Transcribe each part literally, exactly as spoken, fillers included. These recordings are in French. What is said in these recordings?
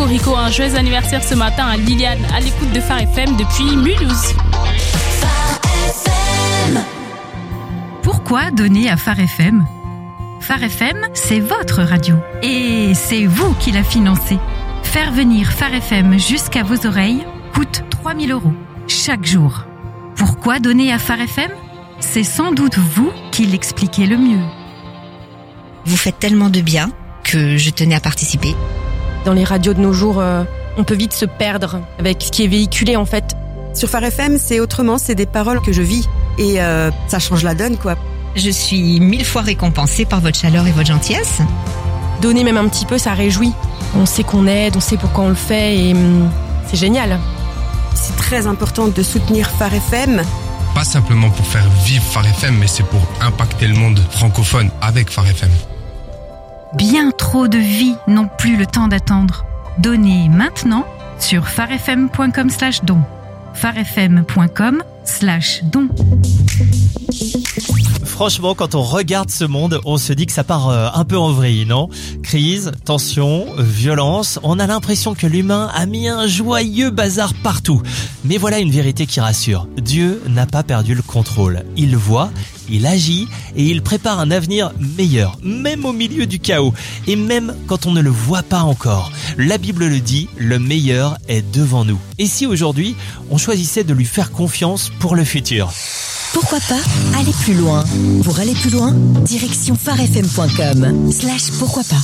Cocorico. Un joyeux anniversaire ce matin à Liliane, à l'écoute de Phare F M depuis Mulhouse. Pourquoi donner à Phare F M ? Phare F M, c'est votre radio. Et c'est vous qui la financez. Faire venir Phare F M jusqu'à vos oreilles coûte trois mille euros chaque jour. Pourquoi donner à Phare F M ? C'est sans doute vous qui l'expliquez le mieux. Vous faites tellement de bien que je tenais à participer. Dans les radios de nos jours, euh, on peut vite se perdre avec ce qui est véhiculé en fait. Sur Phare F M, c'est autrement, c'est des paroles que je vis. Et euh, ça change la donne, quoi. Je suis mille fois récompensée par votre chaleur et votre gentillesse. Donner même un petit peu, ça réjouit. On sait qu'on aide, on sait pourquoi on le fait et hum, c'est génial. C'est très important de soutenir Phare F M. Pas simplement pour faire vivre Phare F M, mais c'est pour impacter le monde francophone avec Phare F M. Bien trop de vies n'ont plus le temps d'attendre. Donnez maintenant sur pharefm.com slash don. pharefm.com slash don. Franchement, quand on regarde ce monde, on se dit que ça part euh, un peu en vrille, non ? Crise, tension, violence, on a l'impression que l'humain a mis un joyeux bazar partout. Mais voilà une vérité qui rassure. Dieu n'a pas perdu le contrôle. Il voit, il agit et il prépare un avenir meilleur, même au milieu du chaos. Et même quand on ne le voit pas encore. La Bible le dit, le meilleur est devant nous. Et si aujourd'hui, on choisissait de lui faire confiance pour le futur ? Pourquoi pas aller plus loin ? Pour aller plus loin, direction pharefm.com slash pourquoi pas.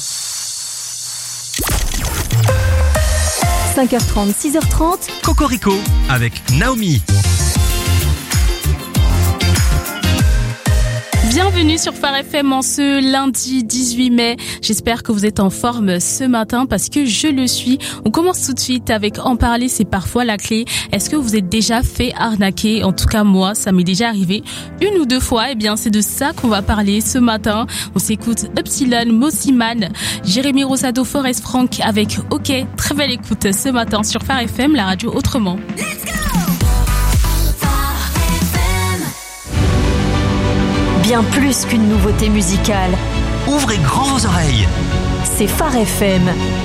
cinq heures trente, six heures trente. Cocorico avec Naomi. Bienvenue sur Phare F M en ce lundi dix-huit mai. J'espère que vous êtes en forme ce matin parce que je le suis. On commence tout de suite avec en parler, c'est parfois la clé. Est-ce que vous êtes déjà fait arnaquer ? En tout cas, moi, ça m'est déjà arrivé une ou deux fois. Eh bien, c'est de ça qu'on va parler ce matin. On s'écoute Upsilon, Mossiman, Jérémy Rosado, Forest Frank avec OK. Très belle écoute ce matin sur Phare F M, la radio autrement. Let's go! Bien plus qu'une nouveauté musicale. Ouvrez grand vos oreilles. C'est Phare F M.